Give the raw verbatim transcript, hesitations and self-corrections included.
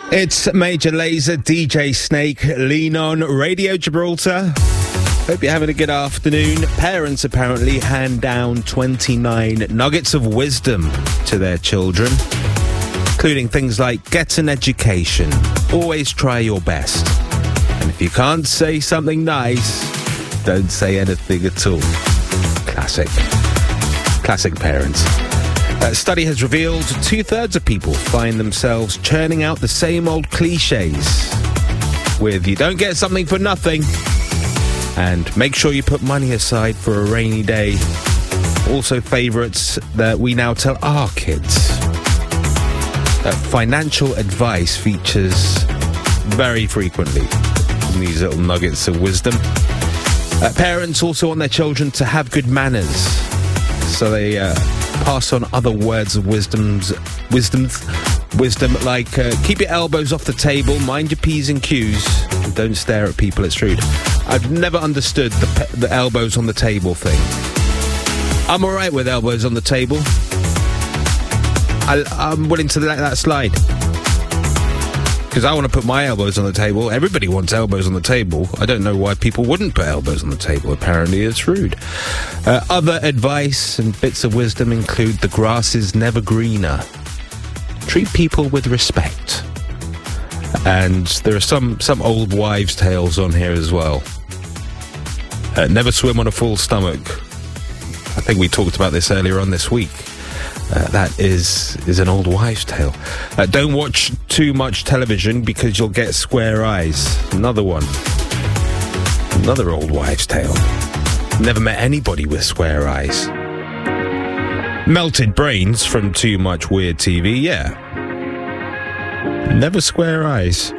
It's Major Lazer, D J Snake, Lean On, Radio Gibraltar. Hope you're having a good afternoon. Parents apparently hand down twenty-nine nuggets of wisdom to their children, including things like get an education, always try your best, and if you can't say something nice, don't say anything at all. Classic. Classic parents. A study has revealed two-thirds of people find themselves churning out the same old cliches with you don't get something for nothing and make sure you put money aside for a rainy day. Also favourites that we now tell our kids. Uh, financial advice features very frequently in these little nuggets of wisdom. Uh, parents also want their children to have good manners, so they uh, pass on other words of wisdoms, wisdoms, wisdom like uh, keep your elbows off the table, mind your P's and Q's, and don't stare at people, it's rude. I've never understood the, pe- the elbows on the table thing. I'm alright with elbows on the table. I, I'm willing to let that slide. Because I want to put my elbows on the table. Everybody wants elbows on the table. I don't know why people wouldn't put elbows on the table. Apparently it's rude. Uh, other advice and bits of wisdom include the grass is never greener. Treat people with respect. And there are some, some old wives' tales on here as well. Uh, never swim on a full stomach. I think we talked about this earlier on this week. Uh, that is is an old wives' tale. Uh, don't watch too much television because you'll get square eyes. Another one. Another old wives' tale. Never met anybody with square eyes. Melted brains from too much weird T V, yeah. Never square eyes.